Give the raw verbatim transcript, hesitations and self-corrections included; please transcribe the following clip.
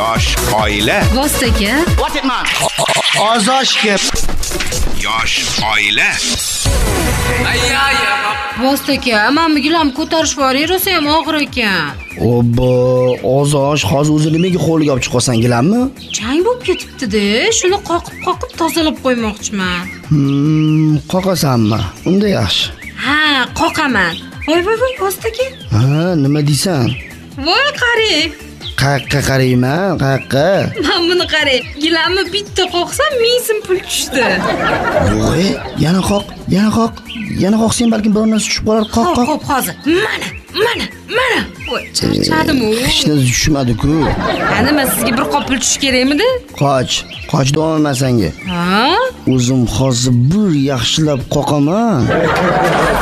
Yosh oila. Vostaka. What it man? Ozoshga. Yosh oila. Vostaka, men gilam ko'tarish yuboring, rosa ham og'ir ekan. Obbo, ozosh, hozir o'zi nimaga qo'liga olib chiqasan gilammi? Chang bo'lib ketibdi-da, shuni qoqib-qoqib tozalab qo'ymoqchiman. Hmm, qoqasanmi? Unda yaxshi. Ha, qoqaman. Voy, voy, voy, Vostaka. Ha, nima deysan? Voy, qarang. Qayerga qarayman, qayerga? Men buni qarang. Gilamni bitta qoqsam, ming so'm pul tushdi. Voy, yana qoq, yana qoq. Yana qoqsang balkim biror narsa tushib qolar. Qoq, qoq. Qoq, hozir. Mana, mana, mana. Voy, charchadim-ku. Hech narsa tushmadi-ku. Ana, men sizga bir qop pul tush kerakmidi? Qoch, qoch davom sanga. Ha? O'zim hozir bir yaxshilab qoqaman.